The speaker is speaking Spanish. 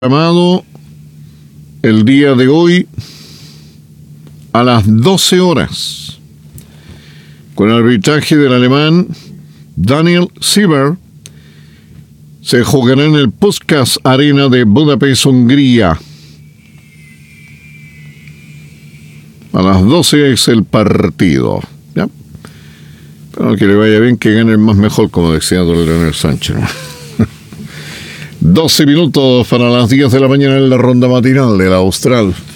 Programado el día de hoy a las 12 horas con el arbitraje del alemán Daniel Sieber. Se jugará en el Puskás Arena de Budapest, Hungría. A las 12 es el partido, ¿ya? Pero que le vaya bien, que gane el más mejor, como decía don Leonel Sánchez, ¿no? 12 minutos para las 10 de la mañana en la ronda matinal de la Austral.